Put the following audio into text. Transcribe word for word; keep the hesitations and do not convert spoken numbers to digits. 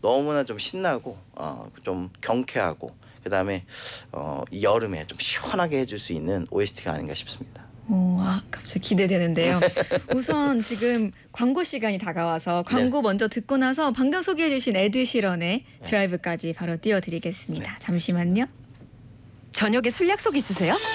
너무나 좀 신나고 어, 좀 경쾌하고 그다음에 어, 이 여름에 좀 시원하게 해줄 수 있는 오에스티가 아닌가 싶습니다. 오, 아, 갑자기 기대되는데요. 우선 지금 광고 시간이 다가와서 광고 네. 먼저 듣고 나서 방금 소개해 주신 에드 시런의 네. 드라이브까지 바로 띄워드리겠습니다. 네. 잠시만요. 저녁에 술 약속 있으세요?